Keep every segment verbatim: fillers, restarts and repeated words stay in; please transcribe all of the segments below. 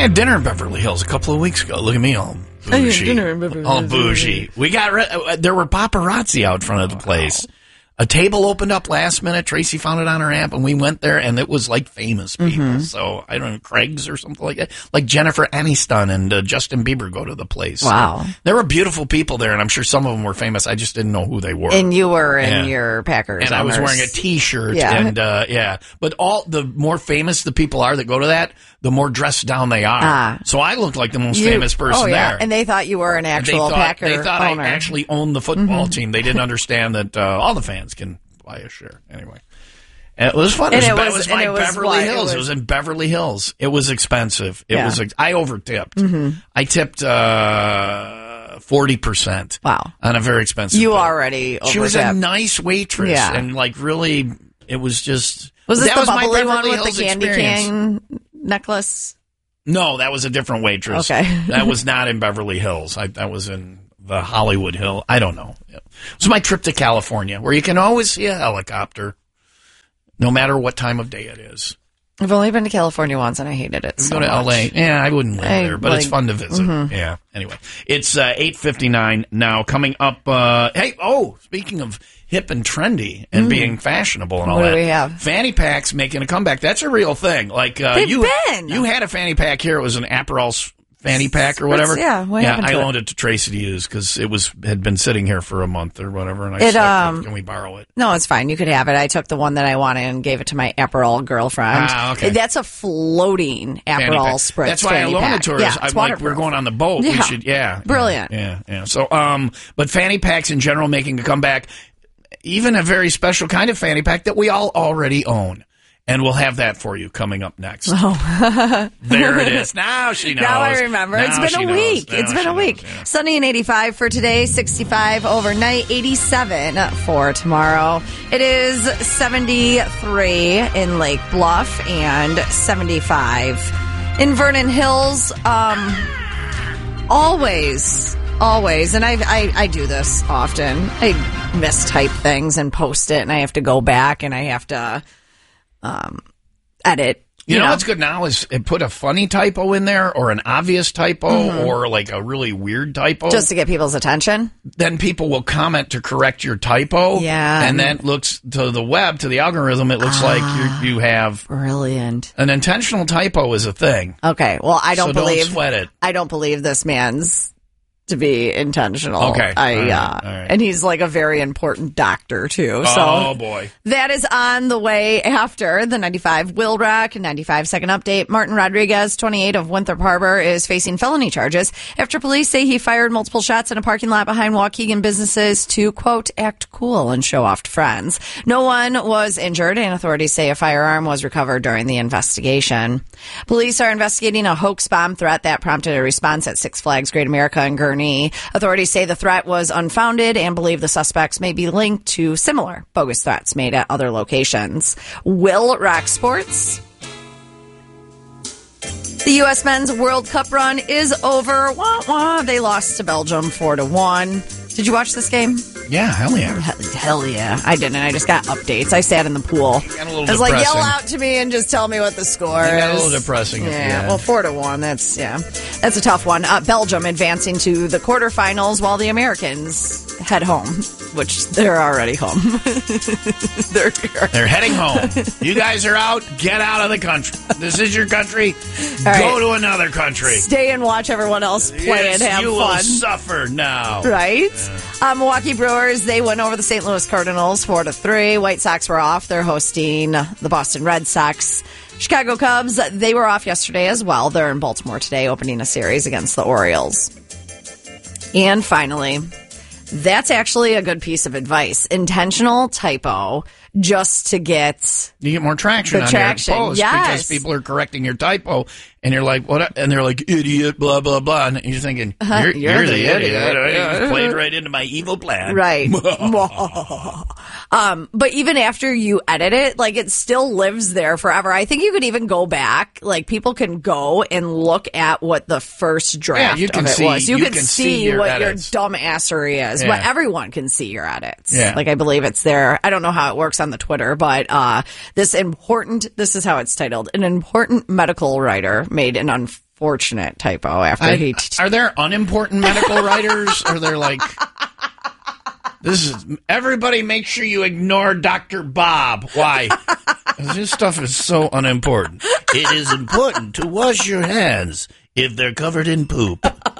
had dinner in Beverly Hills a couple of weeks ago. Look at me, all bougie. dinner in Beverly all Hills. bougie. We got re- there were paparazzi out front of the place. A table opened up last minute. Tracy found it on her app, and we went there, and it was like famous people. Mm-hmm. So, I don't know, Craig's or something like that. Like Jennifer Aniston and uh, Justin Bieber go to the place. Wow. There were beautiful people there, and I'm sure some of them were famous. I just didn't know who they were. And you were in Yeah. your Packers. And I was owners. wearing a T-shirt. Yeah. And, uh, yeah. But all the more famous the people are that go to that, the more dressed down they are. Ah. So I looked like the most You- famous person oh, yeah. there. And they thought you were an They actual thought, Packer they thought owner. I actually owned the football team. They didn't understand that uh, all the fans can buy a share. Anyway. And it was fun. And it was, it it was- was and by it was Beverly what? It Hills. It was- was in Beverly Hills. It was expensive. It Yeah. was. ex- I over-tipped. I tipped uh, forty percent. Wow. On a very expensive You bill. already She was a overtipped. nice waitress. Yeah. And like really, it was just. Was this that the was my bubbly one Beverly with Hills the candy experience. cane necklace? No, that was a different waitress. Okay. That was not in Beverly Hills. I, that was in the Hollywood Hill. I don't know. It was my trip to California, where you can always see a helicopter, no matter what time of day it is. I've only been to California once, and I hated it so Go to much. L A. Yeah, I wouldn't live I, there, but it's like- fun to visit. Mhm. Yeah. Anyway, it's uh, eight fifty-nine now. Coming up, uh, hey, oh, speaking of hip and trendy and Mm. being fashionable and all What do that, we have? fanny packs making a comeback. That's a real thing. Like uh, They've you, been. you had a fanny pack here. It was an Aperol s- fanny pack or whatever. What's- yeah, what yeah. happened I to it? loaned it to Tracy to use because it was had been sitting here for a month or whatever, and I It, said, um, "Can we borrow it?" No, it's fine. You could have it. I took the one that I wanted and gave it to my Aperol girlfriend. Ah, okay. That's a floating Fanny Aperol pack. spritz. That's why I fanny loaned pack. it to her. Yeah, I'm it's like, waterproof. we're going on the boat. We Yeah. should, yeah, Brilliant. Yeah, yeah. So, um, but fanny packs in general making a comeback. Even a very special kind of fanny pack that we all already own. And we'll have that for you coming up next. Oh. There it is. Now she knows. Now I remember. Now It's been she a knows. week. Now It's been she a week. knows, yeah. Sunny and eighty-five for today, sixty-five overnight, eighty-seven for tomorrow. It is seventy-three in Lake Bluff and seventy-five in Vernon Hills. Um, always, always, and I, I, I do this often. I mistype things and post it, and I have to go back and I have to um, edit. You, You know, know. what's good now is it put a funny typo in there or an obvious typo Mhm. or like a really weird typo. Just to get people's attention. Then people will comment to correct your typo. Yeah. And then it looks to the web, to the algorithm, it looks like you you have Brilliant. an intentional typo is a thing. Okay, well, I don't So don't believe sweat it. I don't believe this man's to be intentional. Okay. I All right. uh, All right. and he's like a very important doctor too. So Oh, boy. that is on the way after the ninety-five Will Rock ninety-five second update. Martin Rodriguez, twenty-eight of Winthrop Harbor, is facing felony charges after police say he fired multiple shots in a parking lot behind Waukegan businesses to, quote, act cool and show off to friends. No one was injured, and authorities say a firearm was recovered during the investigation. Police are investigating a hoax bomb threat that prompted a response at Six Flags Great America in Gurnee. Authorities say the threat was unfounded and believe the suspects may be linked to similar bogus threats made at other locations. Will Rock Sports. The U S Men's World Cup run is over. Wah, wah. They lost to Belgium four to one. Did you watch this game? Yeah, hell yeah. Hell yeah. I didn't. I just got updates. I sat in the pool. Got a little I was like, yell depressing. out to me and just tell me what the score It is. got a little depressing at the Yeah, end. well, four to one. That's, yeah. That's a tough one. Uh, Belgium advancing to the quarterfinals while the Americans head home, which they're already home. they're here. They're heading home. You guys are out. Get out of the country. This is your country. All Go right. to another country. Stay and watch everyone else play Yes, and have you fun. will suffer now. Right? Uh, Milwaukee Brewers, they went over the Saint Louis Cardinals four to three. White Sox were off. They're hosting the Boston Red Sox. Chicago Cubs, they were off yesterday as well. They're in Baltimore today opening a series against the Orioles. And finally, that's actually a good piece of advice. Intentional typo just to get You get more traction The on traction, your post yes. because people are correcting your typo, and you're like, "What?" And they're like, "Idiot," blah blah blah, and you're thinking, Uh-huh, "You're, you're you're the the idiot." idiot. Yeah. You played right into my evil plan, Right. um, but even after you edit it, like it still lives there forever. I think you could even go back, like people can go and look at what the first draft Yeah, you can of it see- was. You, you can, can see, see your what edits. your dumbassery is. Yeah. What everyone can see your edits. Yeah. Like I believe it's there. I don't know how it works on on the Twitter, but uh, this important, this is how it's titled, an important medical writer made an unfortunate typo after I, he... T- are there unimportant medical writers? Or they're like... This is everybody. Make sure you ignore Doctor Bob. Why? This stuff is so unimportant. It is important to wash your hands if they're covered in poop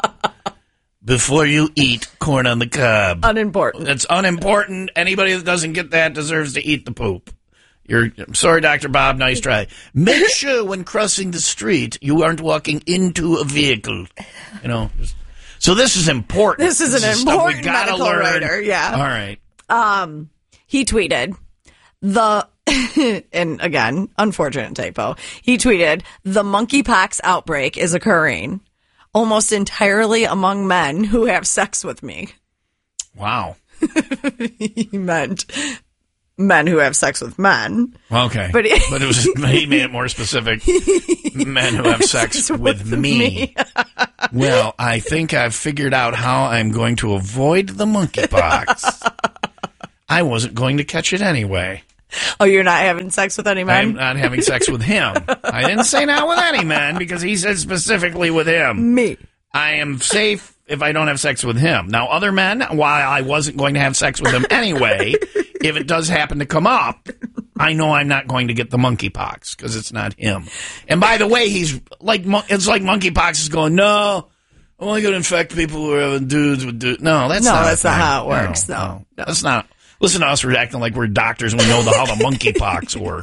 before you eat corn on the cob. Unimportant. It's unimportant. Anybody that doesn't get that deserves to eat the poop. You're I'm sorry, Doctor Bob. Nice try. Make sure when crossing the street you aren't walking into a vehicle. You know. Just, So this is important. This is an this is important we gotta medical learn. writer. Yeah. All right. Um, he tweeted the, and again, unfortunate typo. He tweeted the monkeypox outbreak is occurring almost entirely among men who have sex with me. Wow. He meant men who have sex with men. Okay. But it, but it was he made it more specific. Men who have sex with, with me. me. Well, I think I've figured out how I'm going to avoid the monkeypox. I wasn't going to catch it anyway. Oh, you're not having sex with any men? I'm not having sex with him. I didn't say not with any men because he said specifically with him. Me. I am safe if I don't have sex with him. Now, other men, while I wasn't going to have sex with them anyway, if it does happen to come up, I know I'm not going to get the monkeypox because it's not him. And by the way, he's like, it's like monkeypox is going, no, I'm only going to infect people who are having dudes with dudes. No, that's no, not that's not how it works. No, no, no, no. That's not. Listen to us, we're acting like we're doctors and we know the, how the monkeypox work.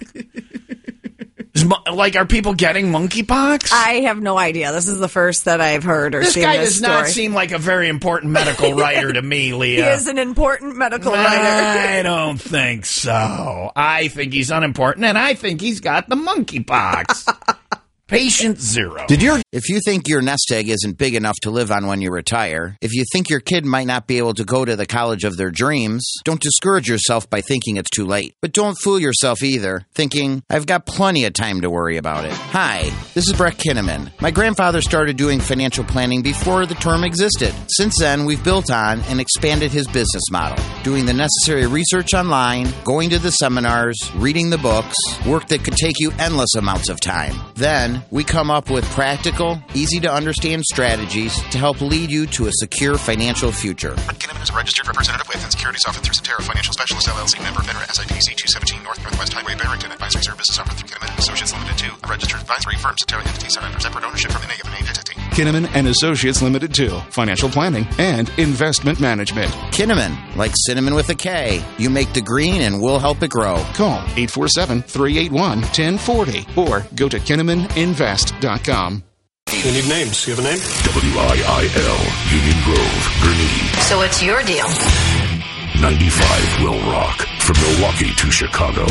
Is, like, are people getting monkeypox? I have no idea. This is the first that I've heard or this seen guy this does not story. seem like a very important medical writer to me, Leah. He is an important medical writer. I don't think so. I think he's unimportant, and I think he's got the monkeypox. Patient zero. Did your If you think your nest egg isn't big enough to live on when you retire, if you think your kid might not be able to go to the college of their dreams, don't discourage yourself by thinking it's too late. But don't fool yourself either, thinking, I've got plenty of time to worry about it. Hi, this is Brett Kinnaman. My grandfather started doing financial planning before the term existed. Since then, we've built on and expanded his business model, doing the necessary research online, going to the seminars, reading the books, work that could take you endless amounts of time. Then, we come up with practical, easy-to-understand strategies to help lead you to a secure financial future. Brett Kinnaman is a registered representative with and securities offered through Cetera Financial Specialist, L L C, member FINRA, S I P C two seventeen North Northwest Highway, Barrington. Advisory services offered through Kinnaman and Associates Limited two, a registered advisory firm. Cetera entities are under separate ownership from any of the named entity. Kinnaman and Associates Limited two, financial planning and investment management. Kinnaman, like cinnamon with a K. You make the green and we'll help it grow. Call eight four seven, three eight one, one zero four zero or go to kinnaman invest dot com. We need names. You have a name? W I I L, Union Grove, Gurnee. So what's your deal? ninety-five will rock from Milwaukee to Chicago.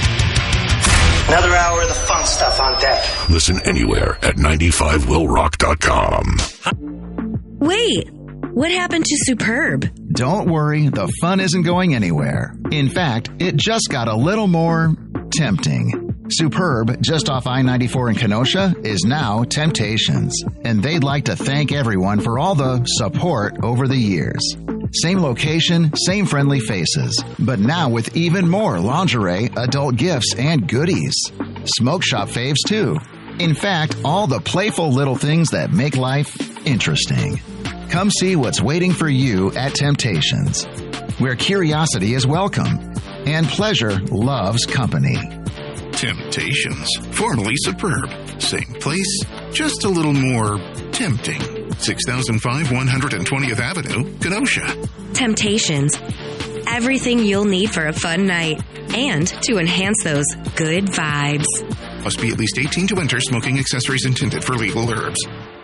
Another hour of the fun stuff on deck. Listen anywhere at ninety-five will rock dot com. Wait, what happened to Superb? Don't worry, the fun isn't going anywhere. In fact, it just got a little more tempting. Superb, just off I ninety-four in Kenosha, is now Temptations, and they'd like to thank everyone for all the support over the years. Same location, same friendly faces, but now with even more lingerie, adult gifts, and goodies. Smoke shop faves, too. In fact, all the playful little things that make life interesting. Come see what's waiting for you at Temptations, where curiosity is welcome and pleasure loves company. Temptations, formerly Superb. Same place, just a little more tempting. six thousand five, one hundred twentieth Avenue, Kenosha. Temptations. Everything you'll need for a fun night and to enhance those good vibes. Must be at least eighteen to enter. Smoking accessories intended for legal herbs.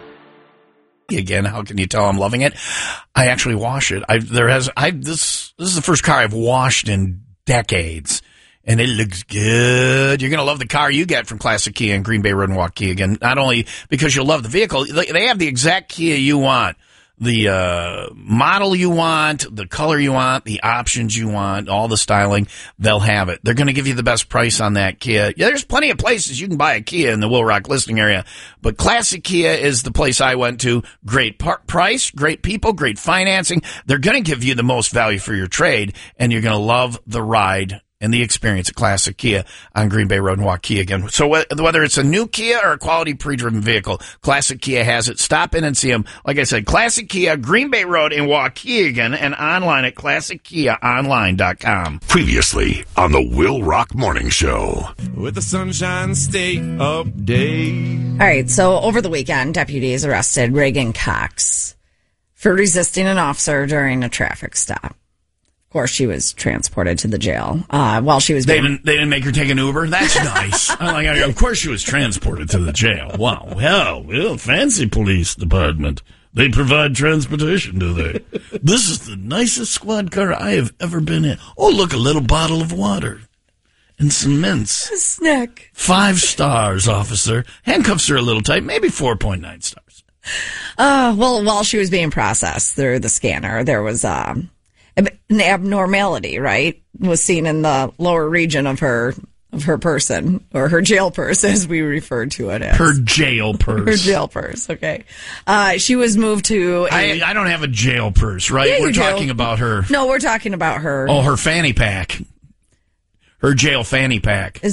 Again, how can you tell I'm loving it? I actually wash it. I there has I this this is the first car I've washed in decades. And it looks good. You're going to love the car you get from Classic Kia and Green Bay Road and Walk Kia. Again, not only because you'll love the vehicle, they have the exact Kia you want. The uh model you want, the color you want, the options you want, all the styling, they'll have it. They're going to give you the best price on that Kia. Yeah, there's plenty of places you can buy a Kia in the Will Rock listing area, but Classic Kia is the place I went to. Great par- price, great people, great financing. They're going to give you the most value for your trade, and you're going to love the ride and the experience at Classic Kia on Green Bay Road in Waukegan. So whether it's a new Kia or a quality pre-driven vehicle, Classic Kia has it. Stop in and see them. Like I said, Classic Kia, Green Bay Road in Waukegan, and online at classic kia online dot com. Previously on the Will Rock Morning Show. With the Sunshine State update. All right, so over the weekend, deputies arrested Reagan Cox for resisting an officer during a traffic stop. Of course, she was transported to the jail uh, while she was They being... didn't, they didn't make her take an Uber? That's nice. I'm like, of course she was transported to the jail. Wow. Well, well, fancy police department. They provide transportation, do they? This is the nicest squad car I have ever been in. Oh, look, a little bottle of water and some mints. A snack. Five stars, officer. Handcuffs are a little tight, maybe four point nine stars. Uh, well, while she was being processed through the scanner, there was um, an abnormality, right? Was seen in the lower region of her of her person, or her jail purse, as we refer to it as. Her jail purse. Her jail purse, okay. Uh, she was moved to... A, I, I don't have a jail purse, right? Yeah, we're you talking do. about her... No, we're talking about her... Oh, her fanny pack. Her jail fanny pack. Is